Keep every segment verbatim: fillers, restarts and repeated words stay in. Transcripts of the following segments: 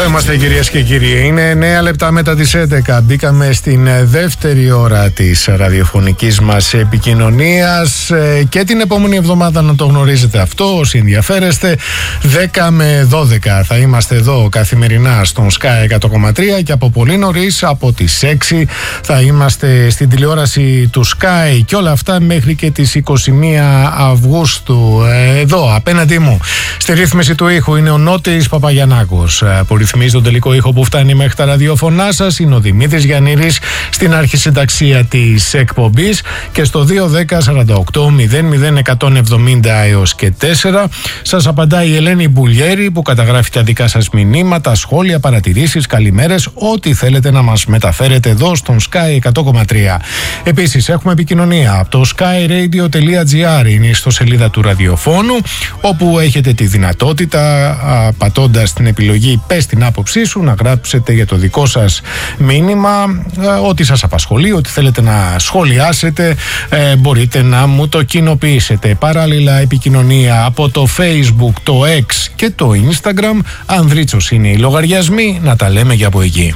Εδώ είμαστε κυρίες και κύριοι. Είναι εννέα λεπτά μετά τις έντεκα. Μπήκαμε στην δεύτερη ώρα της ραδιοφωνικής μας επικοινωνίας και την επόμενη εβδομάδα, να το γνωρίζετε αυτό όσοι ενδιαφέρεστε, δέκα με δώδεκα θα είμαστε εδώ καθημερινά στον Sky εκατό κόμμα τρία και από πολύ νωρίς, από τις έξι θα είμαστε στην τηλεόραση του Sky και όλα αυτά μέχρι και τις είκοσι μία Αυγούστου. Εδώ απέναντί μου στη ρύθμιση του ήχου είναι ο Νότης Παπαγιαννάκος, που ρυθμίζει τον τελικό ήχο που φτάνει μέχρι τα ραδιοφωνά σας. Είναι ο Δημήτρης Γιαννήρης στην αρχισυνταξία της εκπομπής και στο δύο δέκα σαράντα οκτώ μηδέν μηδέν εκατόν εβδομήντα έως και τέσσερα σας απαντάει η Ελένη Μπουλιέρη, που καταγράφει τα δικά σας μηνύματα, σχόλια, παρατηρήσεις, καλημέρες, ό,τι θέλετε να μας μεταφέρετε εδώ στον Sky εκατό κόμμα τρία. Επίσης έχουμε επικοινωνία από το skyradio.gr, είναι η ιστοσελίδα του ραδιοφώνου, όπου έχετε τη δυνατότητα, πατώντας την επιλογή πες την άποψή σου, να γράψετε για το δικό σας μήνυμα, ό,τι σας απασχολεί, ό,τι θέλετε να σχολιάσετε, ε, μπορείτε να μου το κοινοποιήσετε. Παράλληλα επικοινωνία από το Facebook, το X και το Instagram. Ανδρίτσος είναι οι λογαριασμοί, να τα λέμε για από εκεί.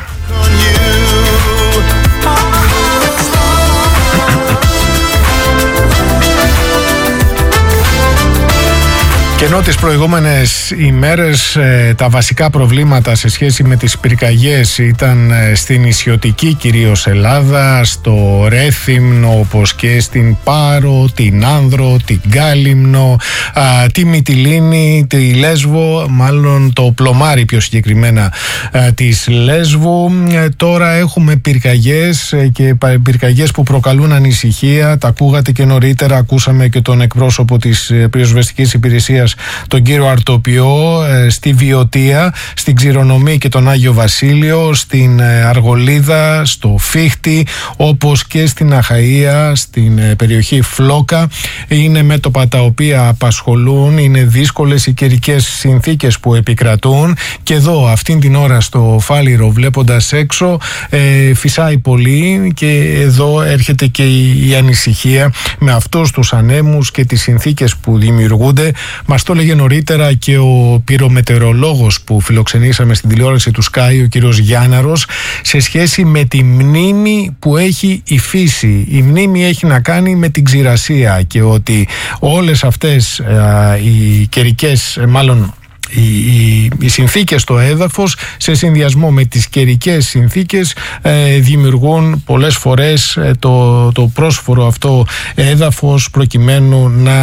Και ενώ τις προηγούμενες ημέρες ε, τα βασικά προβλήματα σε σχέση με τις πυρκαγιές ήταν ε, στην νησιωτική κυρίως Ελλάδα, στο Ρέθυμνο, όπως και στην Πάρο, την Άνδρο, την Κάλυμνο, α, τη Μυτιλήνη, τη Λέσβο, μάλλον το Πλωμάρι πιο συγκεκριμένα α, της Λέσβου. Ε, τώρα έχουμε πυρκαγιές ε, και πυρκαγιές που προκαλούν ανησυχία. Τα ακούγατε και νωρίτερα, ακούσαμε και τον εκπρόσωπο της ε, πυροσβεστικής υπηρεσίας, τον κύριο Αρτοπιό, στη Βιωτία, στην Ξηρονομή και τον Άγιο Βασίλειο, στην Αργολίδα, στο Φίχτη, όπως και στην Αχαΐα, στην περιοχή Φλόκα. Είναι μέτωπα τα οποία απασχολούν, είναι δύσκολες οι καιρικές συνθήκες που επικρατούν και εδώ αυτήν την ώρα στο Φάληρο, βλέποντας έξω, ε, φυσάει πολύ και εδώ έρχεται και η, η ανησυχία με αυτούς τους ανέμους και τις συνθήκες που δημιουργούνται. Μας το έλεγε νωρίτερα και ο πυρομετεωρολόγος που φιλοξενήσαμε στην τηλεόραση του Sky, ο κύριος Γιάνναρος, σε σχέση με τη μνήμη που έχει η φύση. Η μνήμη έχει να κάνει με την ξηρασία και ότι όλες αυτές α, οι καιρικές, μάλλον Οι, οι, οι συνθήκες στο έδαφος σε συνδυασμό με τις καιρικές συνθήκες ε, δημιουργούν πολλές φορές ε, το, το πρόσφορο αυτό έδαφος προκειμένου να,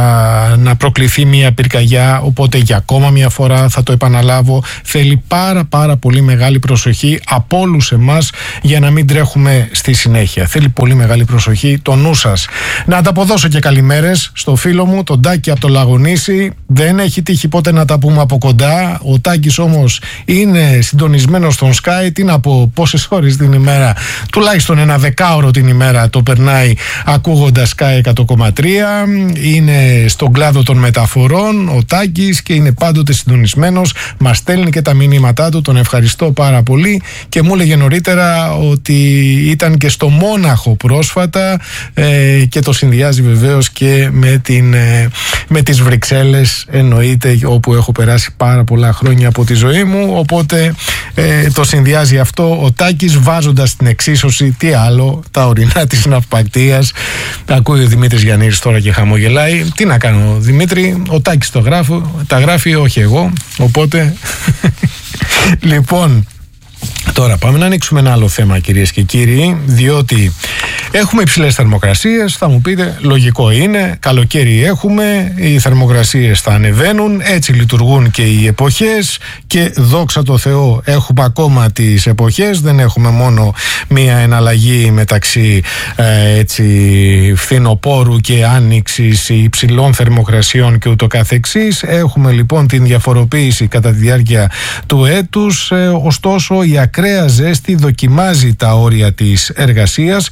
α, να προκληθεί μια πυρκαγιά. Οπότε για ακόμα μια φορά θα το επαναλάβω, θέλει πάρα πάρα πολύ μεγάλη προσοχή από όλους εμάς για να μην τρέχουμε στη συνέχεια. Θέλει πολύ μεγάλη προσοχή, το νου σας. Να ανταποδώσω και καλημέρες στο φίλο μου τον Τάκη από το Λαγονήσι. Δεν έχει τύχει ποτέ να τα πούμε από κοντά. Ο Τάκης όμως είναι συντονισμένος στον Sky. Τι να πω, πόσες ώρες την ημέρα, τουλάχιστον ένα δεκάωρο την ημέρα το περνάει ακούγοντας Sky εκατό κόμμα τρία. Είναι στον κλάδο των μεταφορών ο Τάκης και είναι πάντοτε συντονισμένος. Μας στέλνει και τα μηνύματά του, τον ευχαριστώ πάρα πολύ και μου έλεγε νωρίτερα ότι ήταν και στο Μόναχο πρόσφατα ε, και το συνδυάζει βεβαίως και με, την, ε, με τις Βρυξέλλες, εννοείται, όπου έχω περάσει πάρα πολλά χρόνια από τη ζωή μου, οπότε ε, το συνδυάζει αυτό ο Τάκης, βάζοντας την εξίσωση, τι άλλο, τα ορεινά της ναυπακτίας. Ακούει ο Δημήτρης Γιαννήρης τώρα και χαμογελάει. Τι να κάνω, Δημήτρη, ο Τάκης το γράφει, τα γράφει, όχι εγώ, οπότε λοιπόν. Τώρα πάμε να ανοίξουμε ένα άλλο θέμα, κυρίες και κύριοι, διότι έχουμε υψηλές θερμοκρασίες. Θα μου πείτε, λογικό είναι, καλοκαίρι έχουμε, οι θερμοκρασίες θα ανεβαίνουν, έτσι λειτουργούν και οι εποχές και δόξα τω Θεώ έχουμε ακόμα τις εποχές, δεν έχουμε μόνο μία εναλλαγή μεταξύ ε, έτσι, φθινοπόρου και άνοιξης υψηλών θερμοκρασιών και ούτω καθεξής. Έχουμε λοιπόν την διαφοροποίηση κατά τη διάρκεια του έτους, ε, ωστόσο η ακραία ζέστη δοκιμάζει τα όρια της εργασίας και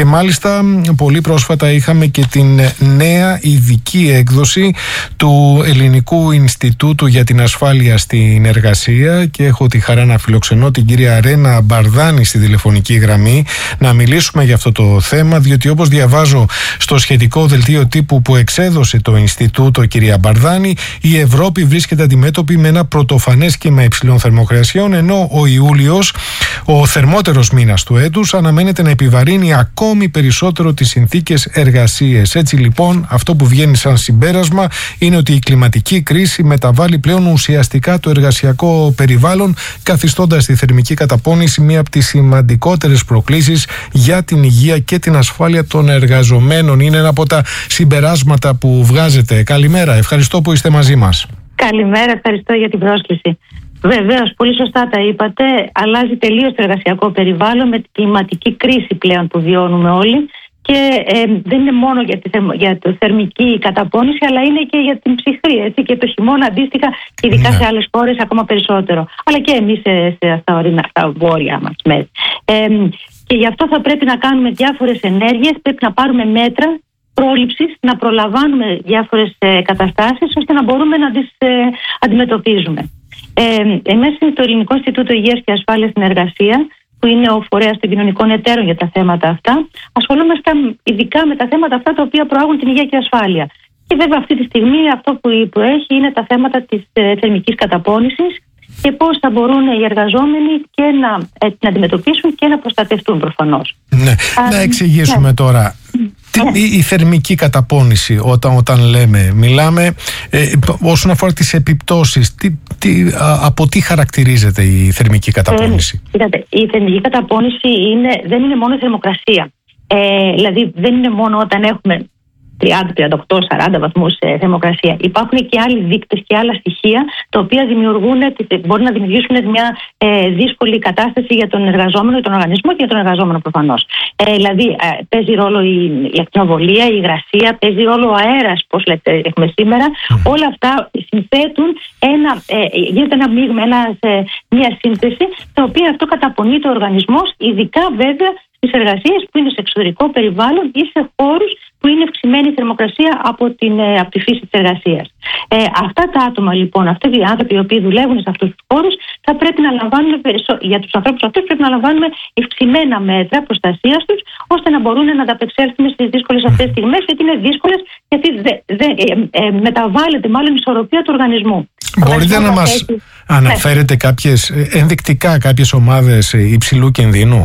μάλιστα πολύ πρόσφατα είχαμε και την νέα ειδική έκδοση του Ελληνικού Ινστιτούτου για την Ασφάλεια στην Εργασία και έχω τη χαρά να φιλοξενώ την κυρία Ρένα Μπαρδάνη στη τηλεφωνική γραμμή να μιλήσουμε για αυτό το θέμα, διότι όπως διαβάζω στο σχετικό δελτίο τύπου που εξέδωσε το Ινστιτούτο, κυρία Μπαρδάνη, η Ευρώπη βρίσκεται αντιμέτωπη με ένα πρωτοφανές κύμα υψηλών θερμοκρασιών, ενώ ο Ιούλιος, ο θερμότερος μήνας του έτους, αναμένεται να επιβαρύνει ακόμη περισσότερο τις συνθήκες εργασίας. Έτσι λοιπόν, αυτό που βγαίνει σαν συμπέρασμα είναι ότι η κλιματική κρίση μεταβάλλει πλέον ουσιαστικά το εργασιακό περιβάλλον, καθιστώντας τη θερμική καταπώνηση μία από τις σημαντικότερες προκλήσεις για την υγεία και την ασφάλεια των εργαζομένων. Είναι ένα από τα συμπεράσματα που βγάζετε. Καλημέρα, ευχαριστώ που είστε μαζί μας. Καλημέρα, ευχαριστώ για την πρόσκληση. Βεβαίως, πολύ σωστά τα είπατε. Αλλάζει τελείως το εργασιακό περιβάλλον με την κλιματική κρίση πλέον που βιώνουμε όλοι. Και ε, δεν είναι μόνο για τη, για τη θερμική καταπώνηση, αλλά είναι και για την ψυχρή. Έτσι, και το χειμώνα αντίστοιχα, και ειδικά ναι. σε άλλες χώρες ακόμα περισσότερο. Αλλά και εμείς σε, σε, στα, ορεινά, στα βόρεια μας μέρη. Ε, και γι' αυτό θα πρέπει να κάνουμε διάφορες ενέργειες, πρέπει να πάρουμε μέτρα πρόληψης, να προλαμβάνουμε διάφορες ε, καταστάσεις, ώστε να μπορούμε να τις ε, αντιμετωπίζουμε. Ε, εμείς στο Ελληνικό Ινστιτούτο Υγείας και Ασφάλειας στην Εργασία, που είναι ο φορέας των κοινωνικών εταίρων για τα θέματα αυτά, ασχολούμαστε ειδικά με τα θέματα αυτά τα οποία προάγουν την υγεία και ασφάλεια. Και βέβαια αυτή τη στιγμή αυτό που έχει είναι τα θέματα της ε, θερμικής καταπώνησης και πώς θα μπορούν οι εργαζόμενοι και να, ε, να αντιμετωπίσουν και να προστατευτούν προφανώς. Ναι, Α, να εξηγήσουμε ναι. τώρα. Τι, η, η θερμική καταπώνηση, όταν, όταν λέμε, μιλάμε ε, όσον αφορά τις επιπτώσεις, τι, τι, α, από τι χαρακτηρίζεται η θερμική καταπώνηση? Ε, είδατε, η θερμική καταπώνηση είναι, δεν είναι μόνο η θερμοκρασία. Ε, δηλαδή δεν είναι μόνο όταν έχουμε τριάντα, τριάντα οκτώ, σαράντα βαθμούς ε, θερμοκρασία. Υπάρχουν και άλλοι δείκτες και άλλα στοιχεία τα οποία δημιουργούν, μπορεί να δημιουργήσουν μια ε, δύσκολη κατάσταση για τον εργαζόμενο, για τον οργανισμό και για τον εργαζόμενο προφανώς. Ε, δηλαδή ε, παίζει ρόλο η, η ακτινοβολία, η υγρασία, παίζει ρόλο ο αέρας, πώς λέτε, έχουμε σήμερα. Mm. Όλα αυτά συνθέτουν ένα, ε, γίνεται ένα μείγμα, ένα, ε, μια σύνθεση, τα οποία αυτό καταπονεί το οργανισμός, ειδικά βέβαια στις εργασίες που είναι σε εξωτερικό περιβάλλον ή σε χώρους που είναι ευξημένη η θερμοκρασία από, την, από τη φύση της εργασίας. Ε, αυτά τα άτομα λοιπόν, αυτοί οι άνθρωποι οι οποίοι δουλεύουν σε αυτούς τους χώρους, θα πρέπει να λαμβάνουμε, για τους ανθρώπους αυτούς πρέπει να λαμβάνουμε ευξημένα μέτρα προστασίας τους, ώστε να μπορούν να ανταπεξέλθουν στις δύσκολες αυτές τις στιγμές, γιατί είναι δύσκολες, γιατί δε, δε, ε, ε, μεταβάλλεται μάλλον η ισορροπία του οργανισμού. Μπορείτε να μας έχει... αναφέρετε ναι. κάποιες, ενδεικτικά κάποιες ομάδες υψηλού κινδύνου?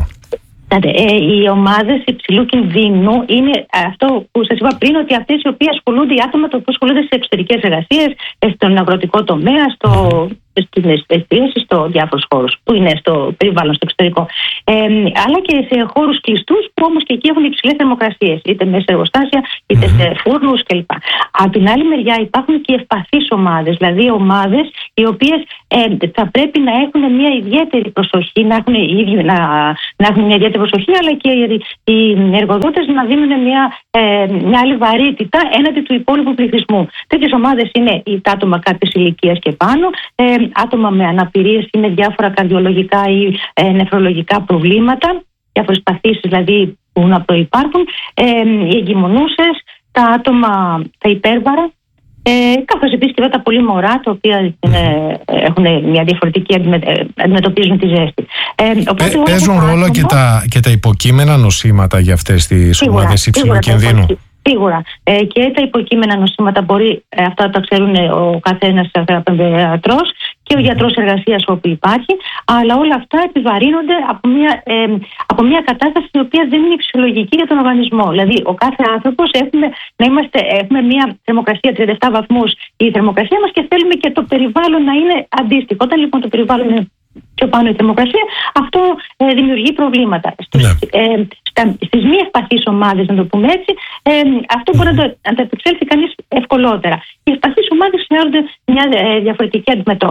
Οι ομάδες υψηλού κινδύνου είναι αυτό που σας είπα πριν, ότι αυτές οι οποίες ασχολούνται, οι άτομα που ασχολούνται σε εξωτερικές εργασίες, στον αγροτικό τομέα, στο, στην εστίαση, στο διάφορους χώρους που είναι στο περιβάλλον, στο εξωτερικό. Ε, αλλά και σε χώρους κλειστούς που όμως και εκεί έχουν υψηλές θερμοκρασίες, είτε μέσα σε εργοστάσια, είτε σε φούρνους κλπ. Από την άλλη μεριά υπάρχουν και ευπαθείς ομάδες, δηλαδή ομάδες οι οποίες ε, θα πρέπει να έχουν μια ιδιαίτερη προσοχή, να έχουν, ίδιο, να, να έχουν μια ιδιαίτερη προσοχή, αλλά και οι εργοδότες να δίνουν μια, ε, μια άλλη βαρύτητα έναντι του υπόλοιπου πληθυσμού. Τέτοιες ομάδες είναι τα άτομα κάποιες ηλικίας και πάνω, ε, άτομα με αναπηρίες ή με διάφορα καρδιολογικά ή ε, νεφρολογικά προβλήματα, διάφορες παθήσεις δηλαδή που να προϋπάρχουν, ε, οι εγκυμονούσες, τα άτομα τα υπέρβαρα, ε, καθώς επίσης και τα πολύ μωρά, τα οποία είναι, έχουν μια διαφορετική αντιμε, αντιμετωπίζουν τη ζέστη. Ε, οπότε, Παίζουν ρόλο άτομα, και, τα, και τα υποκείμενα νοσήματα για αυτές τις ομάδες υψηλού κινδύνου? Σίγουρα. Ε, και τα υποκείμενα νοσήματα μπορεί, ε, αυτά τα ξέρουν ο καθένας γιατρός και ο γιατρός εργασίας όπου υπάρχει, αλλά όλα αυτά επιβαρύνονται από μια, ε, από μια κατάσταση η οποία δεν είναι φυσιολογική για τον οργανισμό. Δηλαδή, ο κάθε άνθρωπος έχουμε, να είμαστε, έχουμε μια θερμοκρασία τριάντα επτά βαθμούς η θερμοκρασία μας και θέλουμε και το περιβάλλον να είναι αντίστοιχο. Όταν λοιπόν το περιβάλλον είναι πιο πάνω η θερμοκρασία, αυτό ε, δημιουργεί προβλήματα. Στους, ναι. ε, στα, στις μη ευπαθείς ομάδες, να το πούμε έτσι, ε, αυτό μπορεί να το ανταπεξέλθει κανείς ευκολότερα. Οι ευπαθείς ομάδες χρειάζονται μια ε, διαφορετική αντιμετώπιση.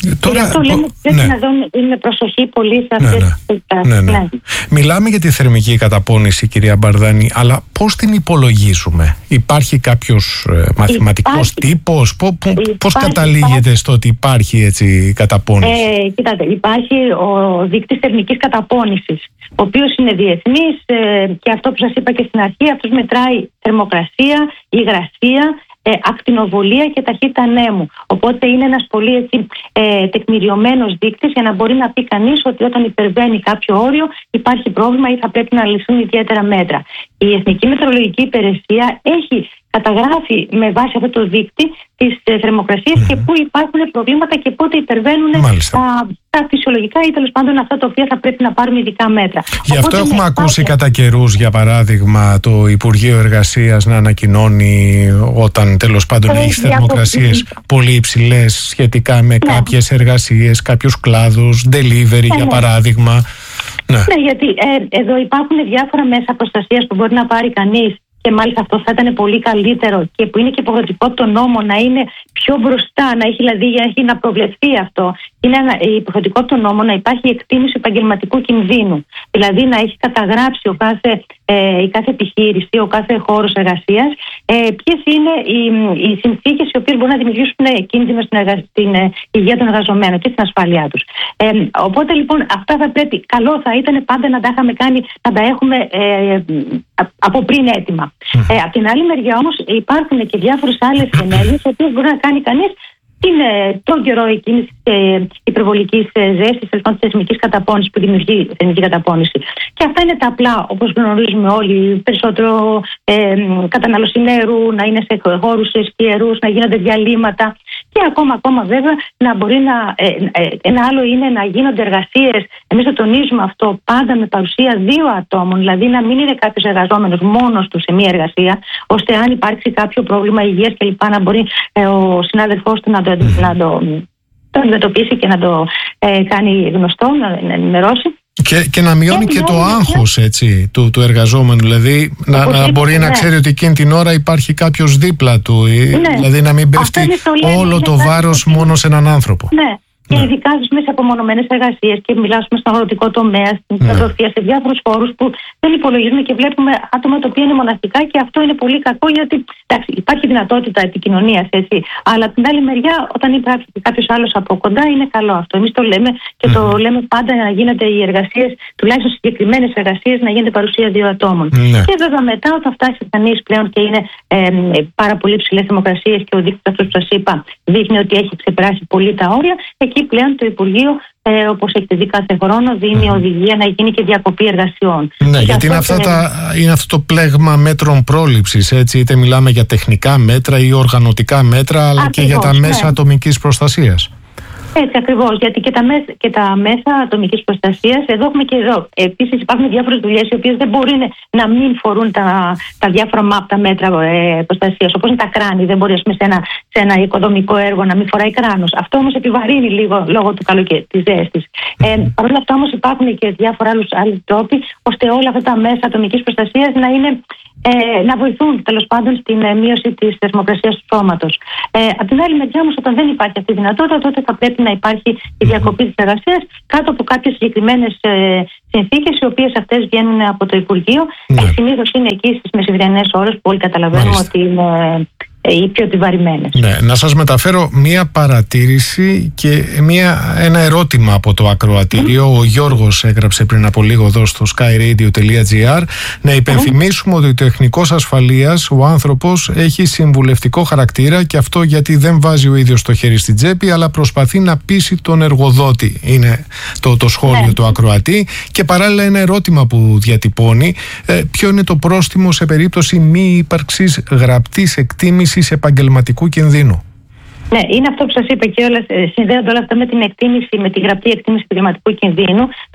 Τώρα, αυτό λέμε πρέπει ναι. να δούμε με προσοχή πολύ σε ναι, αυτές ναι. τις περιπτώσεις. Ναι, ναι. Ναι. Μιλάμε για τη θερμική καταπώνηση, κυρία Μπαρδάνη, αλλά πώς την υπολογίζουμε? Υπάρχει κάποιος ε, μαθηματικός υπάρχει, τύπος? Πώς, υπάρχει, πώς καταλήγεται υπάρχει. στο ότι υπάρχει έτσι καταπώνηση? Ε, κοιτάτε, υπάρχει ο δείκτης θερμικής καταπώνησης, ο οποίος είναι διεθνής ε, και αυτό που σας είπα και στην αρχή, αυτός μετράει θερμοκρασία, υγρασία, Ε, ακτινοβολία και ταχύτητα ανέμου. Οπότε είναι ένας πολύ έτσι, ε, τεκμηριωμένος δείκτης για να μπορεί να πει κανείς ότι όταν υπερβαίνει κάποιο όριο υπάρχει πρόβλημα ή θα πρέπει να ληφθούν ιδιαίτερα μέτρα. Η Εθνική Μετεωρολογική Υπηρεσία έχει καταγράφει με βάση αυτό το δείκτη τις ε, θερμοκρασίες mm-hmm. και πού υπάρχουν προβλήματα και πότε υπερβαίνουν τα, τα φυσιολογικά ή τέλος πάντων αυτά τα οποία θα πρέπει να πάρουμε ειδικά μέτρα. Γι' αυτό έχουμε με... ακούσει κατά καιρούς, για παράδειγμα, το Υπουργείο Εργασίας να ανακοινώνει όταν τέλος πάντων έχει θερμοκρασίες πολύ υψηλές σχετικά με ναι. κάποιες εργασίες, κάποιους κλάδους, delivery ναι, για παράδειγμα. Ναι, ναι γιατί ε, εδώ υπάρχουν διάφορα μέσα προστασίας που μπορεί να πάρει κανείς. Και μάλιστα αυτό θα ήταν πολύ καλύτερο και που είναι και υποχρεωτικό το νόμο να είναι πιο μπροστά, να έχει δηλαδή έχει να προβλεφθεί αυτό. Είναι υποχρεωτικό το νόμο να υπάρχει εκτίμηση επαγγελματικού κινδύνου. Δηλαδή να έχει καταγράψει ο κάθε, ε, η κάθε επιχείρηση, ο κάθε χώρος εργασίας, ε, ποιες είναι οι, οι συνθήκες οι οποίες μπορούν να δημιουργήσουν κίνδυνο στην, εργα... στην ε, υγεία των εργαζομένων και στην ασφάλειά τους. Ε, οπότε λοιπόν αυτά θα πρέπει, καλό θα ήταν πάντα να τα είχαμε κάνει, να τα έχουμε ε, από πριν έτοιμα. Mm. Ε, απ' την άλλη μεριά όμως υπάρχουν και διάφορες άλλες ενέργειες οι οποίες μπορεί να κάνει κανείς είναι τον καιρό εκείνης της ε, υπερβολικής ε, ζέστης, της θερμικής καταπώνησης που δημιουργεί θερμική καταπώνηση. Και αυτά είναι τα απλά, όπως γνωρίζουμε όλοι, περισσότερο ε, κατανάλωση νερού, να είναι σε χώρους σκιερούς, να γίνονται διαλύματα. Και ακόμα, ακόμα βέβαια να μπορεί να. Ε, ε, ένα άλλο είναι να γίνονται εργασίες. Εμείς το τονίζουμε αυτό πάντα με παρουσία δύο ατόμων, δηλαδή να μην είναι κάποιος εργαζόμενος μόνος του σε μία εργασία, ώστε αν υπάρξει κάποιο πρόβλημα υγείας κλπ. Να μπορεί ε, ο συνάδελφός του να το, mm. να το, το αντιμετωπίσει και να το ε, κάνει γνωστό, να, να ενημερώσει. Και, και να μειώνει και, και το άγχος έτσι, του, του εργαζόμενου, δηλαδή να, να μπορεί ναι. να ξέρει ότι εκείνη την ώρα υπάρχει κάποιος δίπλα του, ναι. δηλαδή να μην πέφτει το όλο το βάρος μόνο σε έναν άνθρωπο. Ναι. Και ναι. ειδικά σε απομονωμένες εργασίες και μιλάσουμε στον αγροτικό τομέα, στην κτηνοτροφία, ναι. σε διάφορους χώρους που δεν υπολογίζουμε και βλέπουμε άτομα τα οποία είναι μοναχτικά και αυτό είναι πολύ κακό γιατί εντάξει, υπάρχει δυνατότητα επικοινωνίας, έτσι. Αλλά από την άλλη μεριά, όταν υπάρχει κάποιος άλλος από κοντά, είναι καλό αυτό. Εμείς το λέμε και το mm. λέμε πάντα να γίνονται οι εργασίες, τουλάχιστον συγκεκριμένες εργασίες, να γίνεται παρουσία δύο ατόμων. Ναι. Και βέβαια μετά, όταν φτάσει κανείς πλέον και είναι ε, πάρα πολύ ψηλές θερμοκρασίες και ο δείκτης αυτός που σας είπα δείχνει ότι έχει ξεπεράσει πολύ τα όρια. Εκεί πλέον το Υπουργείο, ε, όπως έχετε δει κάθε χρόνο, δίνει mm. οδηγία να γίνει και διακοπή εργασιών. Ναι, και γιατί είναι, αυτά τα, είναι αυτό το πλέγμα μέτρων πρόληψης, έτσι, είτε μιλάμε για τεχνικά μέτρα ή οργανωτικά μέτρα, αλλά ακριβώς, και για τα μέσα ναι. ατομικής προστασίας. Έτσι ακριβώς, γιατί και τα, μέσα, και τα μέσα ατομικής προστασίας, εδώ έχουμε και εδώ. Επίσης υπάρχουν διάφορες δουλειές οι οποίες δεν μπορεί να μην φορούν τα, τα διάφορα μάπτα μέτρα ε, προστασίας, όπως είναι τα κράνη. Δεν μπορεί ας πούμε, σε, ένα, σε ένα οικοδομικό έργο να μην φοράει κράνος. Αυτό όμως επιβαρύνει λίγο λόγω του καλοκαίρι, της ζέστης. Ε, Παρ' όλα αυτά όμως υπάρχουν και διάφορα άλλοι τρόποι, ώστε όλα αυτά τα μέσα ατομικής προστασίας να είναι. Ε, να βοηθούν τέλος πάντων στην ε, μείωση της θερμοκρασίας του σώματος. Ε, από την άλλη μεριά όμως, όταν δεν υπάρχει αυτή η δυνατότητα, τότε θα πρέπει να υπάρχει η διακοπή της εργασίας κάτω από κάποιες συγκεκριμένες ε, συνθήκες, οι οποίες αυτές βγαίνουν από το Υπουργείο. Mm. Ε, συνήθως είναι εκεί στις μεσημβριανές ώρες που όλοι καταλαβαίνουμε Μάλιστα. ότι είναι οι πιο επιβαρημένες. Ναι, να σας μεταφέρω μία παρατήρηση και μία, ένα ερώτημα από το ακροατήριο. Mm. Ο Γιώργος έγραψε πριν από λίγο εδώ στο skyradio τελεία gr. Να υπενθυμίσουμε mm. ότι ο τεχνικός ασφαλείας, ο άνθρωπος, έχει συμβουλευτικό χαρακτήρα και αυτό γιατί δεν βάζει ο ίδιος το χέρι στην τσέπη, αλλά προσπαθεί να πείσει τον εργοδότη. Είναι το, το σχόλιο mm. του ακροατή. Και παράλληλα ένα ερώτημα που διατυπώνει, ε, ποιο είναι το πρόστιμο σε περίπτωση μη ύπαρξης γραπτής εκτίμησης επαγγελματικού κινδύνου. Ναι, είναι αυτό που σας είπα και όλα, συνδέονται όλα αυτά με την εκτίμηση, με τη γραπτή εκτίμηση επαγγελματικού κινδύνου, το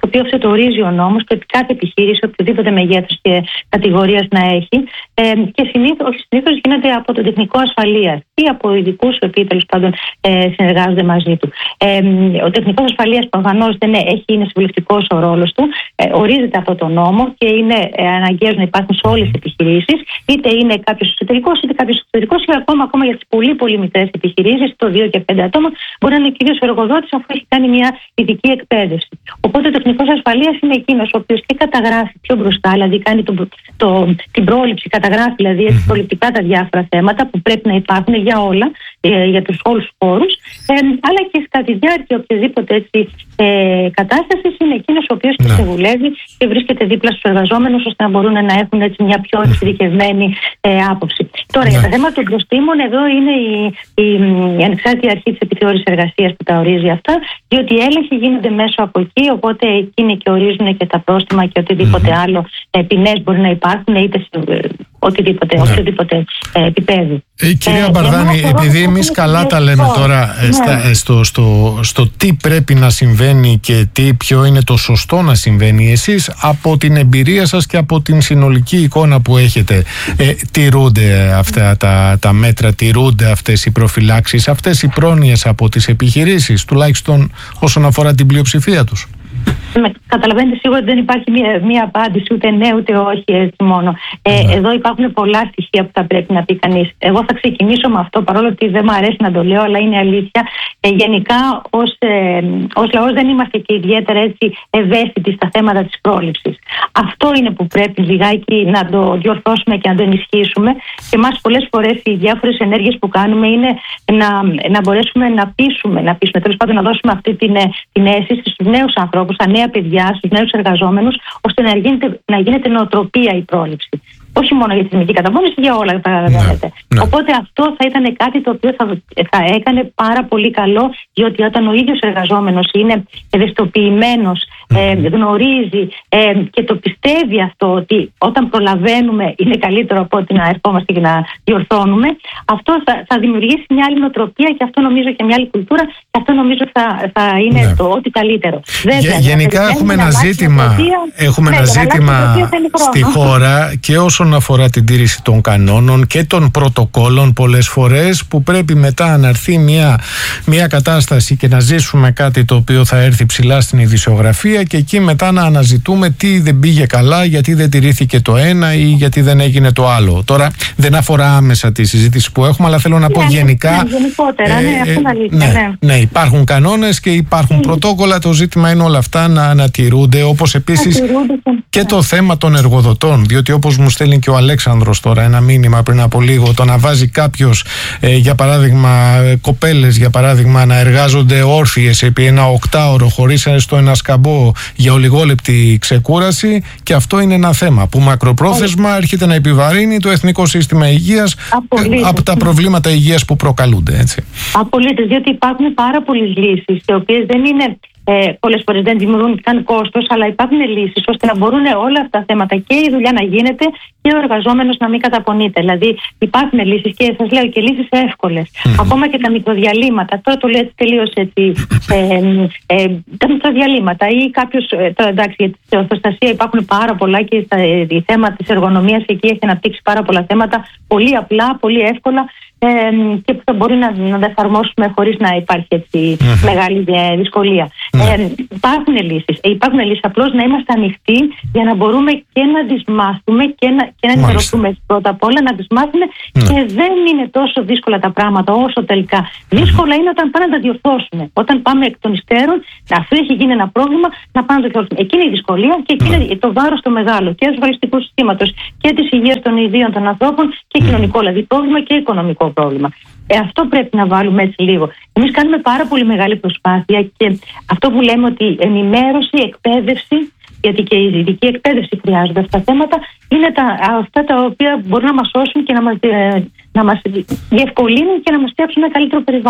οποίο αυτό το ορίζει ο νόμος και κάθε επιχείρηση, οποιοδήποτε μεγέθους και κατηγορίας να έχει. Ε, και συνήθως, όχι συνήθως γίνεται από το τεχνικό ασφαλείας ή από ειδικούς οι οποίοι τέλος πάντων ε, συνεργάζονται μαζί του. Ε, ο τεχνικός ασφαλείας προφανώς δεν έχει, είναι συμβουλευτικός ο ρόλος του, ε, ορίζεται αυτό το νόμο και είναι ε, αναγκαίος να υπάρχουν σε όλες τις επιχειρήσεις, είτε είναι κάποιος εσωτερικός είτε κάποιος εξωτερικός, ή ακόμα, ακόμα για τις πολύ πολύ μικρές επιχειρήσεις, το δύο και πέντε άτομα, μπορεί να είναι κυρίως ο εργοδότης αφού έχει κάνει μια ειδική εκπαίδευση. Οπότε ο τεχνικός ασφαλείας είναι εκείνος ο οποίος και καταγράφει πιο μπροστά, δηλαδή κάνει το, το, την πρόληψη, καταγράφει δηλαδή mm-hmm. προληπτικά τα διάφορα θέματα που πρέπει να υπάρχουν για όλα, ε, για τους όλους τους χώρους, ε, αλλά και κατά τη διάρκεια οποιασδήποτε έτσι ε, κατάστασης είναι εκείνος ο οποίος yeah. ξεβουλεύει και βρίσκεται δίπλα στους εργαζόμενους ώστε να μπορούν να έχουν έτσι μια πιο εξειδικευμένη ε, άποψη. Τώρα yeah. για τα θέματα των προστήμων, εδώ είναι η, η, η ανεξάρτητη αρχή της επιθεώρησης εργασίας που τα ορίζει αυτά, διότι οι έλεγχοι γίνονται μέσω από εκεί, οπότε εκείνοι και ορίζουν και τα πρόστιμα και οτιδήποτε mm-hmm. άλλο ε, ποινές μπορεί να υπάρχουν, είτε σε, οτιδήποτε, ναι. οποιοδήποτε ε, επίπεδο. Ε, κυρία ε, Μπαρδάνη, επειδή εμείς καλά τα λέμε τώρα ναι. στα, στο, στο, στο τι πρέπει να συμβαίνει και τι ποιο είναι το σωστό να συμβαίνει, εσείς από την εμπειρία σας και από την συνολική εικόνα που έχετε, ε, τηρούνται αυτά τα, τα μέτρα, τηρούνται αυτές οι προφυλάξεις, αυτές οι πρόνοιες από τις επιχειρήσεις, τουλάχιστον όσον αφορά την πλειοψηφία τους? Καταλαβαίνετε σίγουρα ότι δεν υπάρχει μία, μία απάντηση, ούτε ναι ούτε όχι έτσι μόνο. Ε, ναι. Εδώ υπάρχουν πολλά στοιχεία που θα πρέπει να πει κανείς. Εγώ θα ξεκινήσω με αυτό, παρόλο ότι δεν μου αρέσει να το λέω, αλλά είναι αλήθεια. Ε, γενικά ως, ε, ως λαός δεν είμαστε και ιδιαίτερα έτσι ευαίσθητοι στα θέματα της πρόληψης. Αυτό είναι που πρέπει λιγάκι να το διορθώσουμε και να το ενισχύσουμε. Και εμάς πολλές φορές οι διάφορες ενέργειες που κάνουμε είναι να, να μπορέσουμε να πείσουμε, να πείσουμε, τέλος πάντων να δώσουμε αυτή την, την αίσθηση στους νέους ανθρώπους, στα νέα παιδιά, στους νέους εργαζόμενους, ώστε να γίνεται, να γίνεται νοοτροπία η πρόληψη. Όχι μόνο για τη θεσμική καταπώνηση, για όλα καταλαβαίνετε. Ναι, ναι. Οπότε αυτό θα ήταν κάτι το οποίο θα, θα έκανε πάρα πολύ καλό, διότι όταν ο ίδιος εργαζόμενος είναι ευαισθητοποιημένος, ε, γνωρίζει ε, και το πιστεύει αυτό, ότι όταν προλαβαίνουμε είναι καλύτερο από ότι να ερχόμαστε και να διορθώνουμε, αυτό θα, θα δημιουργήσει μια άλλη νοοτροπία και αυτό νομίζω και μια άλλη κουλτούρα, και αυτό νομίζω θα, θα είναι ναι. το ό,τι καλύτερο. Βέβαια, γενικά έχουμε ένα ζήτημα, έχουμε ναι, ένα ζήτημα στη χώρα και όσον αφορά την τήρηση των κανόνων και των πρωτοκόλων πολλές φορές, που πρέπει μετά να έρθει μια, μια κατάσταση και να ζήσουμε κάτι το οποίο θα έρθει ψηλά στην ειδησιογραφία και εκεί μετά να αναζητούμε τι δεν πήγε καλά, γιατί δεν τηρήθηκε το ένα ή γιατί δεν έγινε το άλλο. Τώρα δεν αφορά άμεσα τη συζήτηση που έχουμε, αλλά θέλω να ναι, πω γενικά ναι, γενικότερα, ε, ναι, αυτό αλήθεια, ναι, ναι. ναι, υπάρχουν κανόνες και υπάρχουν mm. πρωτόκολλα, το ζήτημα είναι όλα αυτά να ανατηρούνται, όπως επίσης και το θέμα των εργοδοτών, διότι όπως μου στέλνει και ο Αλέξανδρος τώρα ένα μήνυμα πριν από λίγο, το να βάζει κάποιος ε, για παράδειγμα κοπέλες για παράδειγμα να εργάζονται όρθιες επί ένα οκτάωρο χωρίς έστω ένα σκαμπό για ολιγόλεπτη ξεκούραση, και αυτό είναι ένα θέμα που μακροπρόθεσμα έρχεται να επιβαρύνει το Εθνικό Σύστημα Υγείας ε, από τα προβλήματα υγείας που προκαλούνται, έτσι. Απολύτως, διότι υπάρχουν πάρα πολλές λύσεις, οι οποίες δεν είναι Ε, πολλές φορές δεν δημιουργούν καν κόστος, αλλά υπάρχουν λύσεις ώστε να μπορούν όλα αυτά τα θέματα και η δουλειά να γίνεται και ο εργαζόμενος να μην καταπονείται. Δηλαδή υπάρχουν λύσεις και σας λέω και λύσεις εύκολες. Mm-hmm. Ακόμα και τα μικροδιαλύματα. Τώρα το λέω έτσι τελείως έτσι. Ε, ε, τα μικροδιαλύματα ή κάποιος. Ε, τώρα εντάξει, για την ορθοστασία υπάρχουν πάρα πολλά και στα ε, θέμα της εργονομίας εκεί έχει αναπτύξει πάρα πολλά θέματα. Πολύ απλά, πολύ εύκολα. Ε, και που θα μπορεί να, να τα εφαρμόσουμε χωρίς να υπάρχει έτσι mm-hmm. μεγάλη δυσκολία. Mm-hmm. Ε, υπάρχουν λύσεις. Ε, υπάρχουν λύσεις. Απλώς να είμαστε ανοιχτοί για να μπορούμε και να τις μάθουμε και να, και να ενημερωθούμε πρώτα απ' όλα, να τις μάθουμε mm-hmm. και δεν είναι τόσο δύσκολα τα πράγματα όσο τελικά. Mm-hmm. Δύσκολα είναι όταν πάμε να τα διορθώσουμε. Όταν πάμε εκ των υστέρων, αφού έχει γίνει ένα πρόβλημα, να πάμε να το διορθώσουμε. Εκείνη η δυσκολία και εκείνη mm-hmm. το βάρος το μεγάλο και του ασφαλιστικού συστήματος και της υγείας των ιδίων των ανθρώπων και mm-hmm. κοινωνικό δηλαδή πρόβλημα και οικονομικό πρόβλημα. Ε, αυτό πρέπει να βάλουμε έτσι λίγο. Εμείς κάνουμε πάρα πολύ μεγάλη προσπάθεια και αυτό που λέμε ότι ενημέρωση, εκπαίδευση, γιατί και η ειδική εκπαίδευση χρειάζονται αυτά τα θέματα, είναι τα, αυτά τα οποία μπορούν να μας σώσουν και να μας, ε, να μας διευκολύνουν και να μας φτιάξουν ένα καλύτερο περιβάλλον.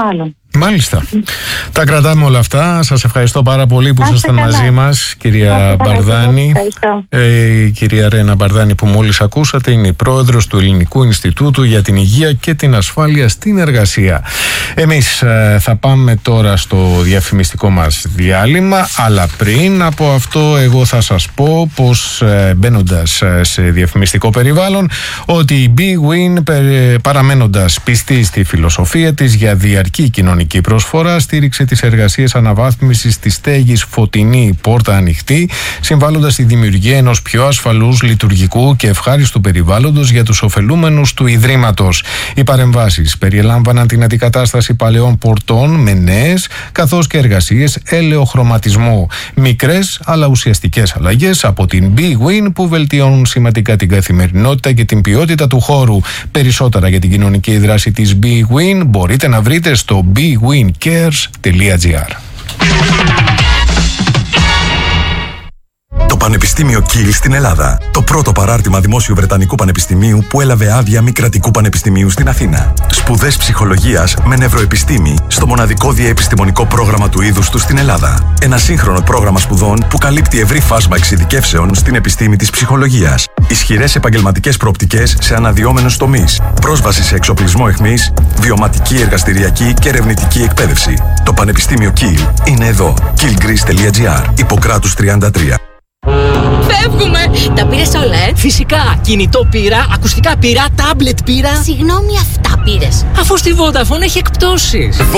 Μάλιστα. Τα κρατάμε όλα αυτά. Σας ευχαριστώ πάρα πολύ που ήσασταν μαζί μας, κυρία Μπαρδάνη. Ε, η κυρία Ρένα Μπαρδάνη που μόλις ακούσατε είναι η πρόεδρος του Ελληνικού Ινστιτούτου για την Υγεία και την Ασφάλεια στην Εργασία. Εμείς ε, θα πάμε τώρα στο διαφημιστικό μας διάλειμμα, αλλά πριν από αυτό εγώ θα σας πω πως ε, μπαίνοντας σε διαφημιστικό περιβάλλον ότι η BWin παραμένοντας πιστή στη φιλοσοφία της για διαρκή κοινωνική προσφορά, στήριξε τις εργασίες αναβάθμισης της στέγης Φωτεινή Πόρτα Ανοιχτή, συμβάλλοντας στη δημιουργία ενός πιο ασφαλούς, λειτουργικού και ευχάριστου περιβάλλοντος για τους ωφελούμενους του Ιδρύματος. Οι παρεμβάσεις περιελάμβαναν την αντικατάσταση παλαιών πορτών με νέες, καθώς και εργασίες ελαιοχρωματισμού. Μικρές αλλά ουσιαστικές αλλαγές από την BWin που βελτιώνουν σημαντικά την καθημερινότητα και την ποιότητα του χώρου. Περισσότερα για την κοινωνική δράση της BWin μπορείτε να βρείτε στο bwin cares τελεία gr. Το Πανεπιστήμιο Κιλ στην Ελλάδα. Το πρώτο παράρτημα δημόσιου Βρετανικού Πανεπιστημίου που έλαβε άδεια μη κρατικού πανεπιστημίου στην Αθήνα. Σπουδές ψυχολογίας με νευροεπιστήμη στο μοναδικό διαεπιστημονικό πρόγραμμα του είδους του στην Ελλάδα. Ένα σύγχρονο πρόγραμμα σπουδών που καλύπτει ευρύ φάσμα εξειδικεύσεων στην επιστήμη της ψυχολογίας. Ισχυρές επαγγελματικές προοπτικές σε αναδυόμενους τομείς. Πρόσβαση σε εξοπλισμό αιχμής, βιωματική, εργαστηριακή και ερευνητική εκπαίδευση. Το Πανεπιστήμιο Κιλ είναι εδώ. κιλ γκρις τελεία gr. Υποκράτους τριάντα τρία. Φεύγουμε! Τα πήρες όλα, ε? Φυσικά! Κινητό πήρα, ακουστικά πήρα, τάμπλετ πήρα. Συγγνώμη, αυτά πήρες? Αφού στη Vodafone έχει εκπτώσεις.